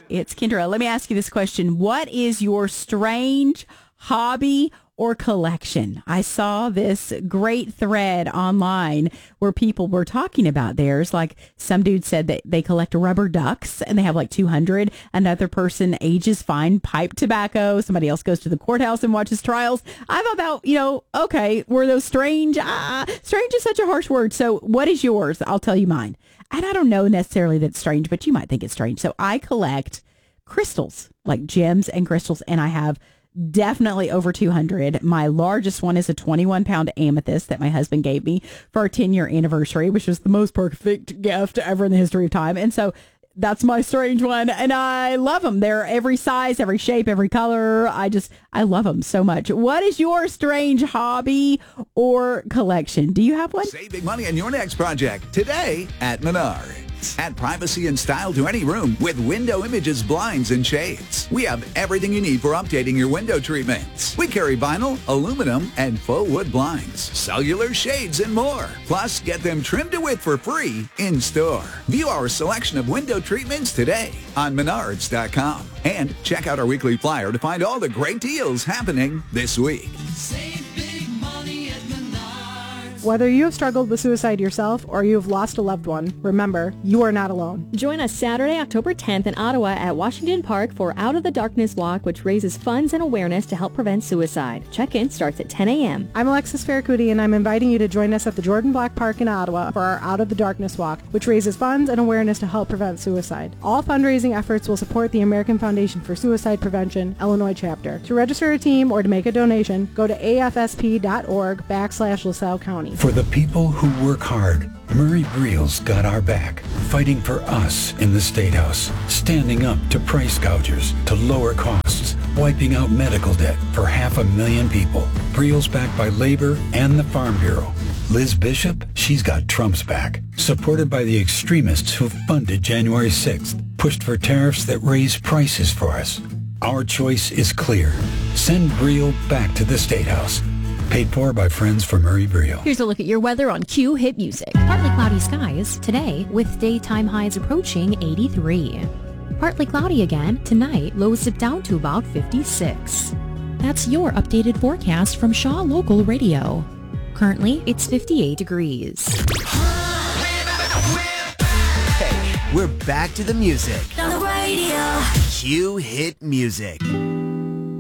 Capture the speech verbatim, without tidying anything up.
It's Kendra. Let me ask you this question. What is your strange hobby or collection? I saw this great thread online where people were talking about theirs. Like some dude said that they collect rubber ducks and they have like two hundred. Another person ages fine pipe tobacco. Somebody else goes to the courthouse and watches trials. I thought about, you know, okay, were those strange? Ah, strange is such a harsh word. So what is yours? I'll tell you mine. And I don't know necessarily that it's strange, but you might think it's strange. So I collect crystals, like gems and crystals, and I have definitely over two hundred. My largest one is a twenty-one pound amethyst that my husband gave me for our ten year anniversary, which was the most perfect gift ever in the history of time. And so that's my strange one. And I love them. They're every size, every shape, every color. I just, I love them so much. What is your strange hobby or collection? Do you have one? Save big money on your next project today at Menards. Add privacy and style to any room with Window Images blinds and shades. We have everything you need for updating your window treatments. We carry vinyl, aluminum, and faux wood blinds, cellular shades, and more. Plus, get them trimmed to width for free in store. View our selection of window treatments today on Menards dot com. And check out our weekly flyer to find all the great deals happening this week. Save big money at Menards. Whether you have struggled with suicide yourself or you have lost a loved one, remember, you are not alone. Join us Saturday, October tenth in Ottawa at Washington Park for Out of the Darkness Walk, which raises funds and awareness to help prevent suicide. Check-in starts at ten a.m. I'm Alexis Farracuti, and I'm inviting you to join us at the Jordan Black Park in Ottawa for our Out of the Darkness Walk, which raises funds and awareness to help prevent suicide. All fundraising efforts will support the American Foundation for Suicide Prevention, Illinois chapter. To register a team or to make a donation, go to afsp.org backslash LaSalle County. For the people who work hard, Murray Briel's got our back, fighting for us in the State House, standing up to price gougers, to lower costs, wiping out medical debt for half a million people. Briel's backed by Labor and the Farm Bureau. Liz Bishop, she's got Trump's back, supported by the extremists who funded January sixth, pushed for tariffs that raise prices for us. Our choice is clear. Send Briel back to the State House. Paid for by Friends for Murray Briel. Here's a look at your weather on Q Hit Music. Partly cloudy skies today with daytime highs approaching eighty-three. Partly cloudy again tonight, lows dip down to about fifty-six. That's your updated forecast from Shaw Local Radio. Currently, it's fifty-eight degrees. Hey, we're back to the music. On the radio. Q Hit Music.